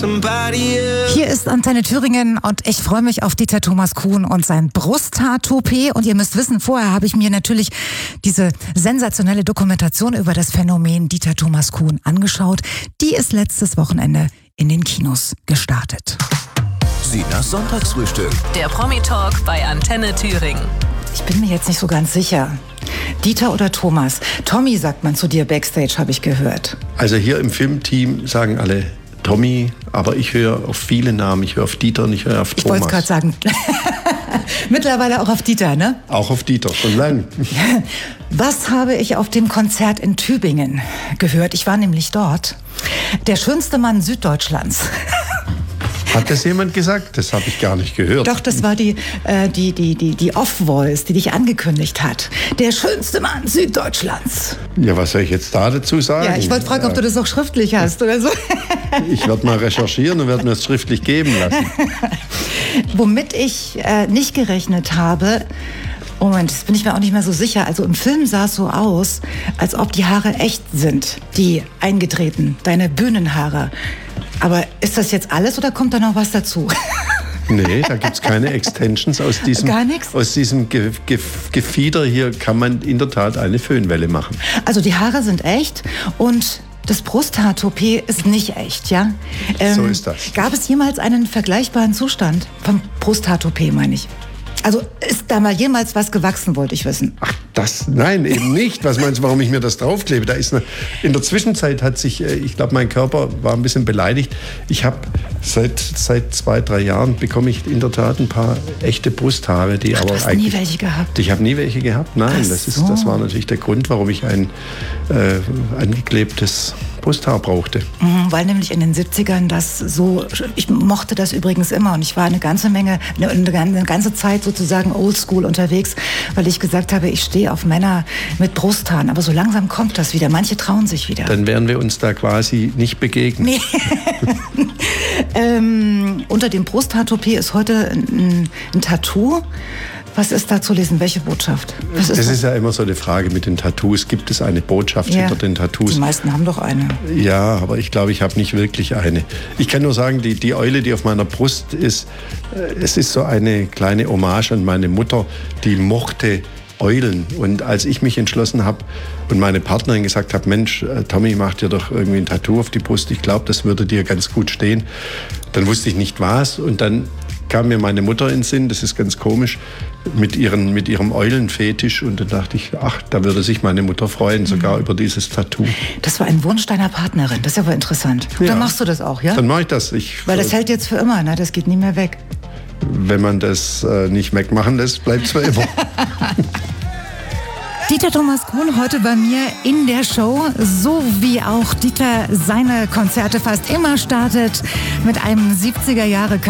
Hier ist Antenne Thüringen und ich freue mich auf Dieter Thomas Kuhn und sein Brusthaar-Toupet. Und ihr müsst wissen, vorher habe ich mir natürlich diese sensationelle Dokumentation über das Phänomen Dieter Thomas Kuhn angeschaut. Die ist letztes Wochenende in den Kinos gestartet. Sinas Sonntagsfrühstück. Der Promi-Talk bei Antenne Thüringen. Ich bin mir jetzt nicht so ganz sicher. Dieter oder Thomas? Tommy sagt man zu dir backstage, habe ich gehört. Also hier im Filmteam sagen alle Tommy, aber ich höre auf viele Namen. Ich höre auf Dieter und ich höre auf Thomas. Ich wollte es gerade sagen. Mittlerweile auch auf Dieter, ne? Auch auf Dieter, schon lange. Was habe ich auf dem Konzert in Tübingen gehört? Ich war nämlich dort. Der schönste Mann Süddeutschlands. Hat das jemand gesagt? Das habe ich gar nicht gehört. Doch, das war die Off-Voice, die dich angekündigt hat. Der schönste Mann Süddeutschlands. Ja, was soll ich jetzt da dazu sagen? Ja, ich wollte fragen, ob du das auch schriftlich hast oder so. Ich werde mal recherchieren und werde mir es schriftlich geben lassen. Womit ich nicht gerechnet habe, Moment, das bin ich mir auch nicht mehr so sicher. Also im Film sah es so aus, als ob die Haare echt sind, die eingetreten, deine Bühnenhaare. Aber ist das jetzt alles oder kommt da noch was dazu? Nee, da gibt es keine Extensions. Aus diesem, Gar nichts? Aus diesem Gefieder hier kann man in der Tat eine Föhnwelle machen. Also die Haare sind echt und das Brusthaar-Toupet ist nicht echt, ja? So ist das. Gab es jemals einen vergleichbaren Zustand vom Brusthaar-Toupet, meine ich? Also ist da mal jemals was gewachsen, wollte ich wissen. Ach, nein, eben nicht. Was meinst du, warum ich mir das draufklebe? In der Zwischenzeit hat sich, ich glaube, mein Körper war ein bisschen beleidigt. Ich habe seit 2-3 Jahren bekomme ich in der Tat ein paar echte Brusthaare, die aber du hast eigentlich nie welche gehabt? Ich habe nie welche gehabt. Nein, das war natürlich der Grund, warum ich ein angeklebtes Brusthaar brauchte. Weil nämlich in den 70ern das so, ich mochte das übrigens immer und ich war eine ganze Zeit sozusagen oldschool unterwegs, weil ich gesagt habe, ich stehe auf Männer mit Brusthaaren, aber so langsam kommt das wieder, manche trauen sich wieder. Dann werden wir uns da quasi nicht begegnen. Nee. Unter dem Brusthaar-Toupet ist heute ein Tattoo. Was ist da zu lesen? Welche Botschaft? Das ist ja immer so eine Frage mit den Tattoos. Gibt es eine Botschaft hinter den Tattoos? Die meisten haben doch eine. Ja, aber ich glaube, ich habe nicht wirklich eine. Ich kann nur sagen, die Eule, die auf meiner Brust ist, es ist so eine kleine Hommage an meine Mutter, die mochte Eulen. Und als ich mich entschlossen habe und meine Partnerin gesagt hat, Mensch, Tommy, mach dir doch irgendwie ein Tattoo auf die Brust. Ich glaube, das würde dir ganz gut stehen. Dann wusste ich nicht was und dann kam mir meine Mutter in den Sinn, das ist ganz komisch, mit ihrem Eulenfetisch. Und dann dachte ich, ach, da würde sich meine Mutter freuen, sogar über dieses Tattoo. Das war ein Wunsch deiner Partnerin, das ist aber interessant. Und dann machst du das auch, ja? Dann mache ich das. Weil das hält jetzt für immer, ne? Das geht nie mehr weg. Wenn man das nicht wegmachen lässt, bleibt es für immer. Dieter Thomas Kuhn heute bei mir in der Show, so wie auch Dieter seine Konzerte fast immer startet mit einem 70er Jahre